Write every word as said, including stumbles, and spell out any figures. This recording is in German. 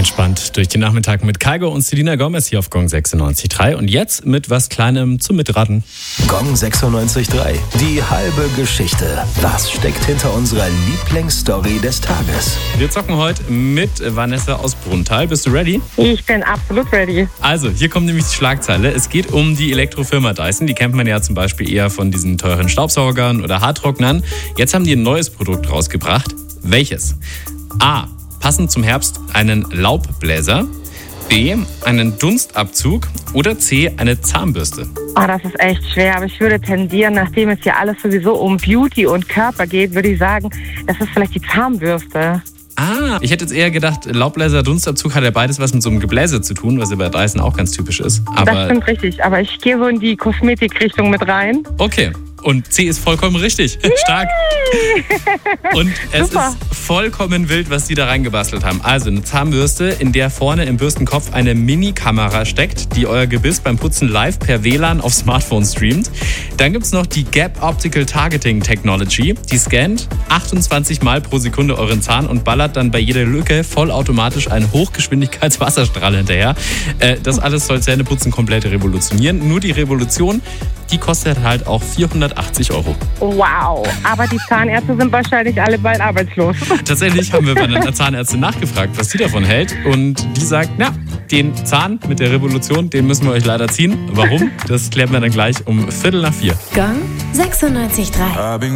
Entspannt durch den Nachmittag mit Kaigo und Selena Gomez hier auf Gong sechsundneunzig Komma drei. Und jetzt mit was Kleinem zum Mitraten. Gong sechsundneunzig Komma drei. Die halbe Geschichte. Was steckt hinter unserer Lieblingsstory des Tages? Wir zocken heute mit Vanessa aus Brunnthal. Bist du ready? Ich bin absolut ready. Also, hier kommt nämlich die Schlagzeile. Es geht um die Elektrofirma Dyson. Die kennt man ja zum Beispiel eher von diesen teuren Staubsaugern oder Haartrocknern. Jetzt haben die ein neues Produkt rausgebracht. Welches? A. Passend zum Herbst einen Laubbläser. B. Einen Dunstabzug. Oder C. Eine Zahnbürste. Oh, das ist echt schwer, aber ich würde tendieren, nachdem es ja alles sowieso um Beauty und Körper geht, würde ich sagen, das ist vielleicht die Zahnbürste. Ah, ich hätte jetzt eher gedacht, Laubbläser, Dunstabzug hat ja beides was mit so einem Gebläse zu tun, was ja bei Dyson auch ganz typisch ist. Aber das stimmt richtig, aber ich gehe so in die Kosmetikrichtung mit rein. Okay. Und C ist vollkommen richtig. Stark. Und es Super. ist vollkommen wild, was die da reingebastelt haben. Also eine Zahnbürste, in der vorne im Bürstenkopf eine Mini-Kamera steckt, die euer Gebiss beim Putzen live per W L A N auf Smartphone streamt. Dann gibt es noch die Gap Optical Targeting Technology. Die scannt achtundzwanzig Mal pro Sekunde euren Zahn und ballert dann bei jeder Lücke vollautomatisch einen Hochgeschwindigkeitswasserstrahl hinterher. Äh, das alles soll Zähneputzen komplett revolutionieren. Nur die Revolution, die kostet halt auch vierhundertachtzig Euro. Wow, aber die Zahnärzte sind wahrscheinlich alle bald arbeitslos. Tatsächlich haben wir bei einer Zahnärztin nachgefragt, was sie davon hält. Und die sagt, na, den Zahn mit der Revolution, den müssen wir euch leider ziehen. Warum? Das klären wir dann gleich um Viertel nach vier. Gong sechsundneunzig Komma drei.